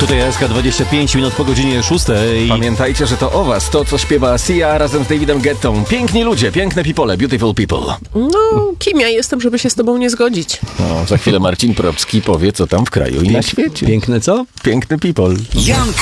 Tutaj SK 25 minut po godzinie 6. Pamiętajcie, że to o was, to co śpiewa Sia razem z Davidem Guettą. Piękni ludzie, piękne people, beautiful people. No, kim ja jestem, żeby się z tobą nie zgodzić? No, za chwilę Marcin Probski powie, co tam w kraju i na świecie. Piękne co? Piękny people.